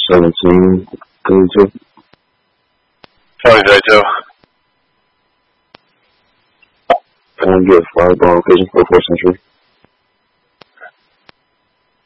1732. 2032. Can I get fireball location for 4th Century?